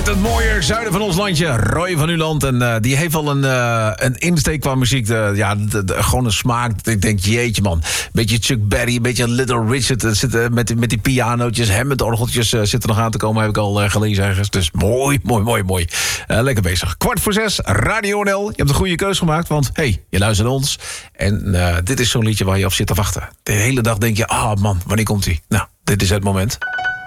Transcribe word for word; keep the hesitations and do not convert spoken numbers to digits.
het mooie zuiden van ons landje. Roy van Uland. En uh, die heeft al een, uh, een insteek qua muziek. De, ja, de, de, gewoon een smaak. Ik denk, jeetje man. Beetje Chuck Berry, een beetje Little Richard. Uh, zit, uh, met, met die pianootjes, Hammond-orgeltjes uh, zitten nog aan te komen. Heb ik al uh, gelezen ergens. Dus mooi, mooi, mooi, mooi. Uh, lekker bezig. Kwart voor zes, Radio N L. Je hebt een goede keus gemaakt, want hey, je luistert naar ons. En uh, dit is zo'n liedje waar je op zit te wachten. De hele dag denk je, ah oh man, wanneer komt hij? Nou, dit is het moment.